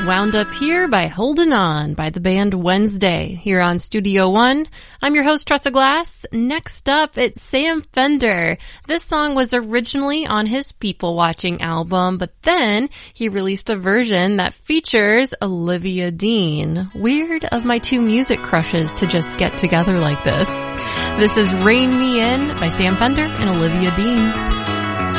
Wound Up Here by Holdin' On by the band Wednesday here on Studio One. I'm your host, Tressa Glass. Next up, it's Sam Fender. This song was originally on his People Watching album, but then he released a version that features Olivia Dean. Weird of my two music crushes to just get together like this. This is Rain Me In by Sam Fender and Olivia Dean.